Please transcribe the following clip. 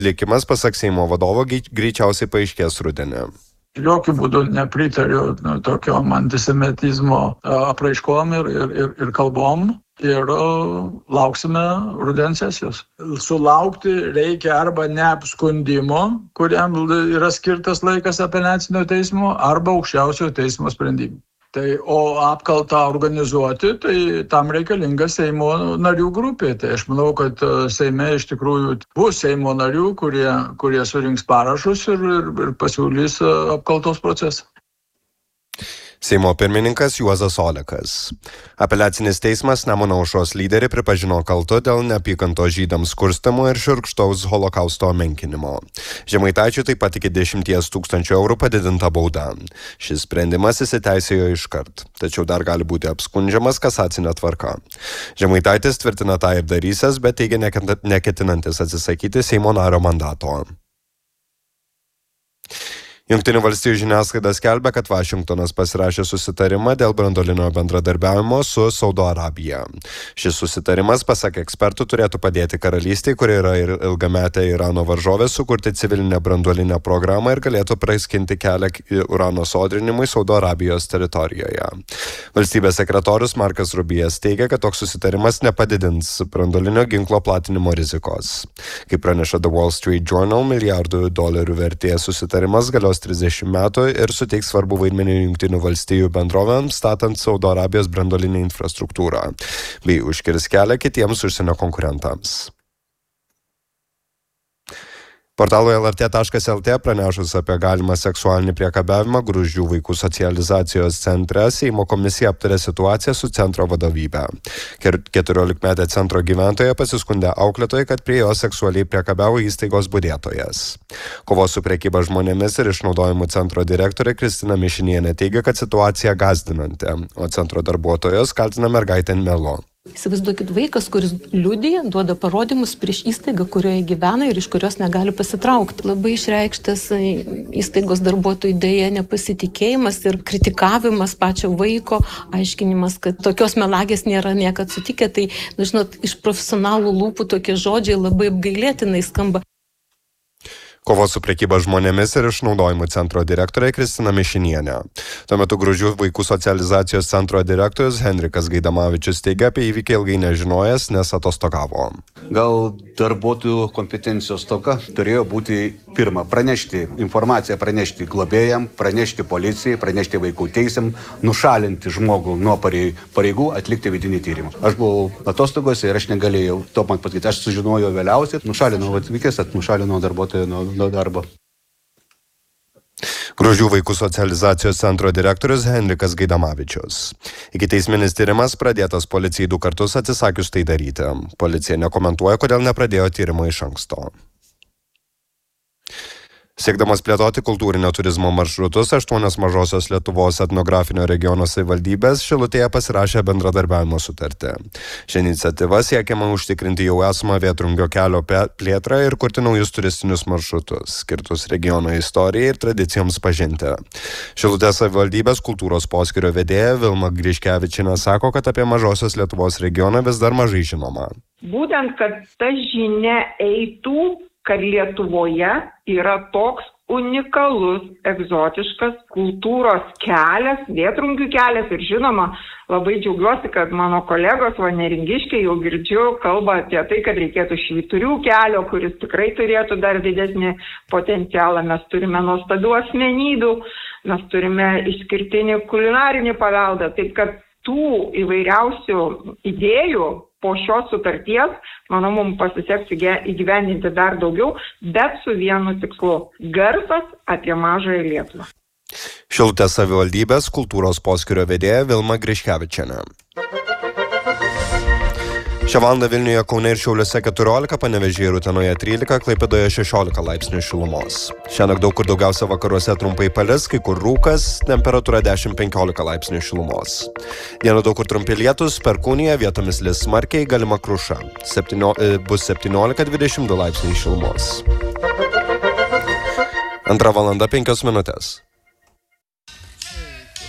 likimas, pasak Seimo vadovo, greičiausiai paaiškės rudenį. Jokių būdų nepritariu tokiom antisemitizmo apraiškom ir kalbom. Ir lauksime rudens sesijos. Sulaukti reikia arba neapskundimo, kuriam yra skirtas laikas apeliacinio teismo, arba aukščiausiojo teismo sprendimų. O apkaltą organizuoti, tai tam reikalinga Seimo narių grupė. Tai aš manau, kad Seime iš tikrųjų bus Seimo narių, kurie surinks parašus ir pasiūlys apkaltos procesą. Seimo pirmininkas Juozas Olekas. Apeliacinis teismas Nemuno aušros lyderį pripažino kaltu dėl neapykantos žydams kurstymo ir šiurkštaus holokausto menkinimo. Žemaitaičiui taip pat iki 10 000 eurų padidinta bauda. Šis sprendimas įsiteisėjo iškart, tačiau dar gali būti apskundžiamas kasacinė tvarka. Žemaitaitis tvirtina tą ir darysęs, bet teigia neketinantis atsisakyti Seimo nario mandato. Jungtinių valstijų žiniasklaida skelbia, kad Vašingtonas pasirašė susitarimą dėl branduolinio bendradarbiavimo su Saudo Arabija. Šis susitarimas, pasak ekspertų, turėtų padėti karalystiai, kuri yra ir ilgametė Irano varžovė, sukurti civilinę branduolinę programą ir galėtų praiskinti kelią urano sodrinimui Saudo Arabijos teritorijoje. Valstybės sekretorius Markas Rubijas teigia, kad toks susitarimas nepadidins branduolinio ginklo platinimo rizikos. Kaip praneša The Wall Street Journal, milijardų dolerių vertės susitarimas galios 30 metų ir suteiks svarbų vaidmenį Jungtinių valstijų bendrovėms, statant Saudo Arabijos branduolinę infrastruktūrą, bei užkirs kelią kitiems užsienio konkurentams. Portalui LRT.lt pranešus apie galimą seksualinį priekabiavimą Gruzdžių vaikų socializacijos centre, Seimo komisija aptarė situaciją su centro vadovybe. 14-metė centro gyventoja pasiskundė auklėtojai, kad prie jo seksualiai priekabiavo įstaigos budėtojas. Kovos su prekyba žmonėmis ir išnaudojimu centro direktorė Kristina Mišinienė teigia, kad situacija gąsdinanti, o centro darbuotojos kaltina mergaitę melu. Įsivaizduokit, vaikas, kuris liudija, duoda parodymus prieš įstaigą, kurioje gyvena ir iš kurios negali pasitraukti. Labai išreikštas įstaigos darbuotojų dėja nepasitikėjimas ir kritikavimas pačio vaiko, aiškinimas, kad tokios melagės nėra niekad sutikę. Tai, žinot, iš profesionalų lūpų tokie žodžiai labai apgailėtinai skamba. Kovos su prekyba žmonėmis ir išnaudojimu centro direktorė Kristina Mišinienė. Tuo metu Gruzdžių vaikų socializacijos centro direktorius Henrikas Gaidamavičius teigia apie įvykį ilgai nežinojęs, nes atostogavo. Gal darbuotojų kompetencijos stoka turėjo būti pirma pranešti informaciją, pranešti globėjam, pranešti policijai, pranešti vaikų teisėm, nušalinti žmogų nuo pareigų, atlikti vidinį tyrimą. Aš buvau atostogose ir aš negalėjau to man pasakyti. Aš sužinojau vėliausiai, nušalinau atvykęs, nušalinau darbuotoją nuo darbo. Gruzdžių vaikų socializacijos centro direktorius Henrikas Gaidamavičius. Ikiteisminis tyrimas pradėtas policijai 2 kartus atsisakius tai daryti. Policija nekomentuoja, kodėl nepradėjo tyrimo iš anksto. Siekdamas plėtoti kultūrinio turizmo maršrutus, 8 mažosios Lietuvos etnografinio regiono savivaldybės Šilutėje pasirašė bendradarbiavimo sutartį. Šią iniciatyvą siekiama užtikrinti jau esamą Vėtrungio kelio plėtrą ir kurti naujus turistinius maršrutus, skirtus regiono istorijai ir tradicijoms pažinti. Šilutės savivaldybės kultūros poskyrio vedėja Vilma Griškevičienė sako, kad apie mažosios Lietuvos regioną vis dar mažai žinoma. Būtent, kad ta žinia eitų, kad Lietuvoje yra toks unikalus, egzotiškas kultūros kelias, Vėtrungių kelias ir žinoma, labai džiaugiuosi, kad mano kolegos neringiškiai jau girdžiu kalba apie tai, kad reikėtų Švyturių kelio, kuris tikrai turėtų dar didesnį potencialą. Mes turime nuostabių asmenybių, mes turime išskirtinį kulinarinį paveldą, taip kad tų įvairiausių idėjų po šios sutarties, manau, mums pasiseks įgyvendinti dar daugiau, bet su vienu tikslu – garsas apie mažąją Lietuvą. Šilutės savivaldybės kultūros poskyrio vedėja Vilma Griškevičienė. Šią valandą Vilniuje, Kaune ir Šiauliuose 14, Panevėžyje ir Utenoje 13, Klaipėdoje 16 laipsnių šilumos. Šiąnakt daug kur daugiausia vakaruose trumpai palis, kai kur rūkas, temperatūra 10-15 laipsnių šilumos. Dieną daug kur trumpi lietus, Perkūnija, vietomis lis smarkiai, galima kruša. Bus 17-22 laipsniai šilumos. 2 valanda 5 minutės.